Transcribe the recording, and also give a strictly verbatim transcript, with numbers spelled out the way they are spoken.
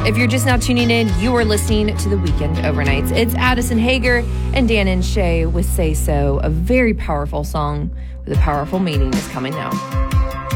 If you're just now tuning in, you are listening to the Weekend Overnights. It's Addison Hager and Dan and Shay with Say So. A very powerful song with a powerful meaning is coming now.